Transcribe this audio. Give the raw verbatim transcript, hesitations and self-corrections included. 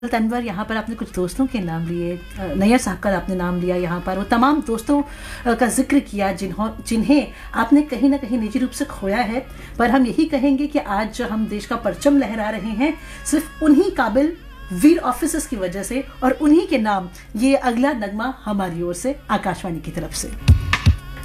तनवर, यहाँ पर आपने कुछ दोस्तों के नाम लिए, नैयर साहब का आपने नाम लिया, यहाँ पर वो तमाम दोस्तों का जिक्र किया जिन्हों जिन्हें आपने कहीं ना कहीं निजी रूप से खोया है। पर हम यही कहेंगे कि आज जो हम देश का परचम लहरा रहे हैं सिर्फ उन्हीं काबिल वीर ऑफिसर्स की वजह से, और उन्हीं के नाम ये अगला नगमा हमारी ओर से आकाशवाणी की तरफ से।